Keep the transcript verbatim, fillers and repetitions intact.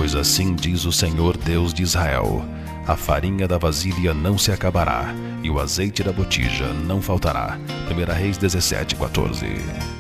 Pois assim diz o Senhor Deus de Israel: a farinha da vasilha não se acabará, e o azeite da botija não faltará. primeira Reis dezessete, quatorze.